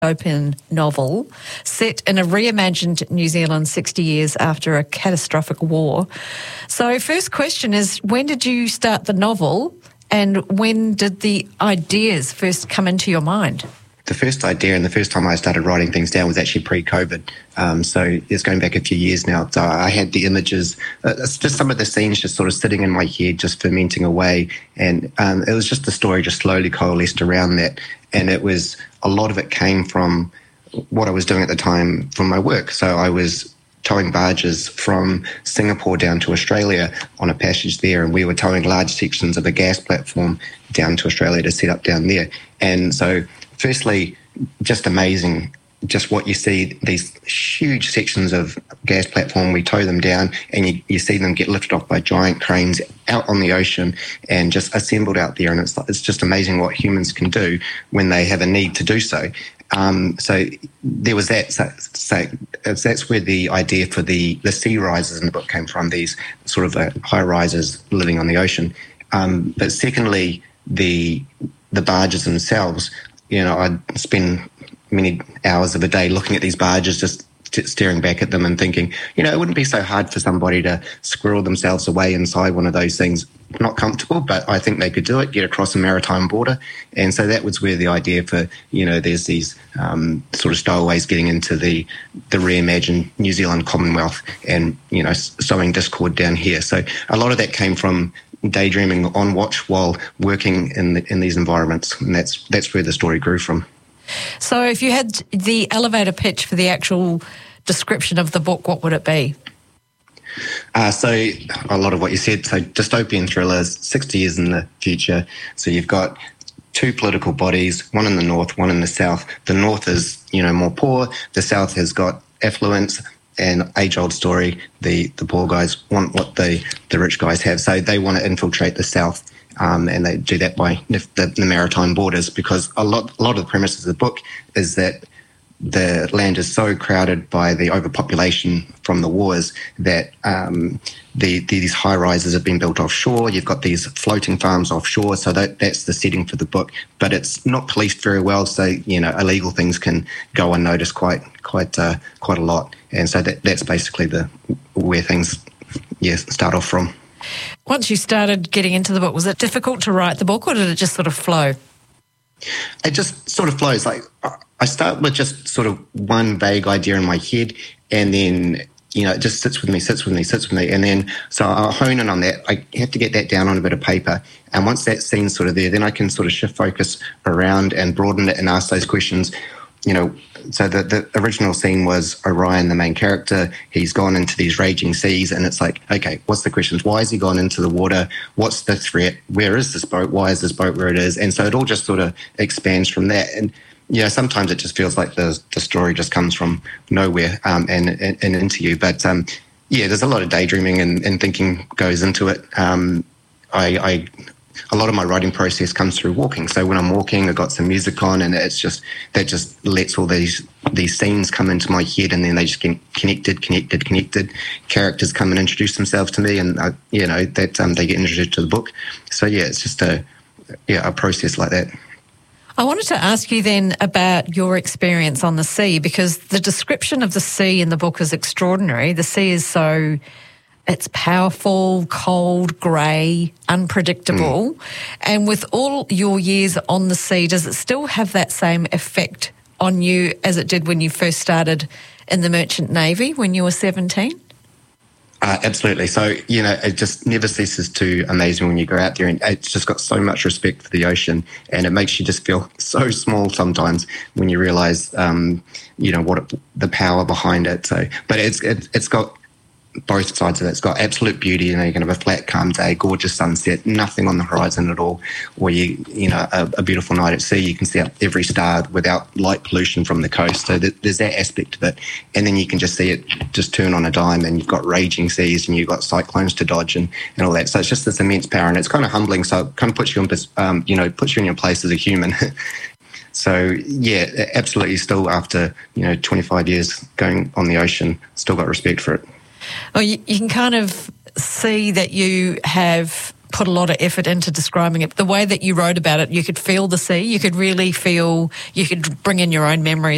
open novel set in a reimagined New Zealand 60 years after a catastrophic war. So first question is, when did you start the novel and when did the ideas first come into your mind? The first idea and the first time I started writing things down was actually pre-COVID. So it's going back a few years now. So I had the images, it's just some of the scenes just sort of sitting in my head, just fermenting away. And it was just the story just slowly coalesced around that. And it was, a lot of it came from what I was doing at the time from my work. So I was towing barges from Singapore down to Australia on a passage there, and we were towing large sections of a gas platform down to Australia to set up down there. And so firstly, just amazing, just what you see, these huge sections of gas platform, we tow them down and you see them get lifted off by giant cranes out on the ocean and just assembled out there. And it's just amazing what humans can do when they have a need to do so. So there was that. So that's where the idea for the sea rises in the book came from, these sort of high rises living on the ocean. But secondly, the barges themselves, you know, I'd spend many hours of a day looking at these barges, just staring back at them and thinking, you know, it wouldn't be so hard for somebody to squirrel themselves away inside one of those things. Not comfortable, but I think they could do it, get across a maritime border. And so that was where the idea for, you know, there's these sort of stowaways getting into the reimagined New Zealand Commonwealth and, you know, sowing discord down here. So a lot of that came from daydreaming on watch while working in these environments, and that's where the story grew from. So if you had the elevator pitch for the actual description of the book, what would it be? So a lot of what you said, so dystopian thrillers, 60 years in the future. So you've got two political bodies, one in the north, one in the south. The north is, you know, more poor. The south has got affluence. And age-old story, the poor guys want what the rich guys have. So they want to infiltrate the south, and they do that by the maritime borders, because a lot of the premises of the book is that the land is so crowded by the overpopulation from the wars that these high-rises have been built offshore. You've got these floating farms offshore, so that's the setting for the book. But it's not policed very well, so, you know, illegal things can go unnoticed quite a lot. And so that's basically where things start off from. Once you started getting into the book, was it difficult to write the book, or did it just sort of flow? It just sort of flows. Like, I start with just sort of one vague idea in my head, and then, you know, it just sits with me. And then, so I'll hone in on that. I have to get that down on a bit of paper. And once that scene's sort of there, then I can sort of shift focus around and broaden it and ask those questions. You know, so the original scene was Orion, the main character. He's gone into these raging seas, and it's like, okay, what's the questions? Why has he gone into the water? What's the threat? Where is this boat? Why is this boat where it is? And so it all just sort of expands from that. And, you know, sometimes it just feels like the story just comes from nowhere and into you. But, there's a lot of daydreaming and thinking goes into it. A lot of my writing process comes through walking. So when I'm walking, I've got some music on, and that just lets all these scenes come into my head, and then they just get connected. Characters come and introduce themselves to me, and they get introduced to the book. So it's just a process like that. I wanted to ask you then about your experience on the sea, because the description of the sea in the book is extraordinary. The sea is it's powerful, cold, grey, unpredictable. And with all your years on the sea, does it still have that same effect on you as it did when you first started in the Merchant Navy when you were 17? Absolutely. So, you know, it just never ceases to amaze me when you go out there, and it's just got so much respect for the ocean, and it makes you just feel so small sometimes when you realise, the power behind it. So, but it's got both sides of it. It's got absolute beauty. You know, you can have a flat, calm day, gorgeous sunset, nothing on the horizon at all, or a beautiful night at sea. You can see up every star without light pollution from the coast. So there's that aspect of it, and then you can just see it just turn on a dime, and you've got raging seas, and you've got cyclones to dodge, and all that. So it's just this immense power, and it's kind of humbling. So it kind of puts you in your place as a human. So, absolutely. Still, after 25 years going on the ocean, still got respect for it. Well, you can kind of see that you have put a lot of effort into describing it. The way that you wrote about it, you could feel the sea. You could really feel, you could bring in your own memories